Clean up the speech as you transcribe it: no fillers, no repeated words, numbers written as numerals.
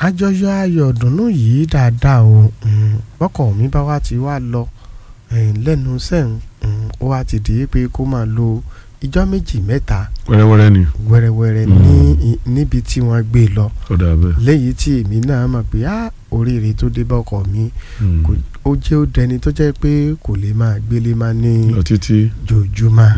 àjọyọ̀ ayọ̀ ìdùnnú yìí dáadáa o. Bọ́kọ mi bá wá ti wá lọ lẹ́nu sẹ́hùn ó wá ti di pé kó máa lo ìjọ́ méjì mẹ́ta wẹ́rẹ́wẹ́rẹ́ ni wẹ́rẹ́wẹ́rẹ́ níbi tí wọ́n gbé lọ. Léyìí tí èmi náà mọ̀ pé oríire tó dé bọ́kọ mi ó jẹ́ ó dẹni tó jẹ́ pé kò lè máa gbélé máa ní lọ títí jòjúmọ́.